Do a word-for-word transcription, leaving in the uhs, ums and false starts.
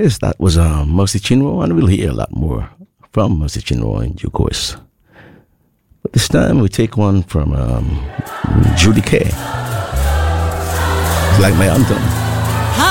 Yes, that was uh, Mercy Chinwo, and we'll hear a lot more from Mercy Chinwo in due course. But this time we take one from um, Judy Kay. It's like my anthem.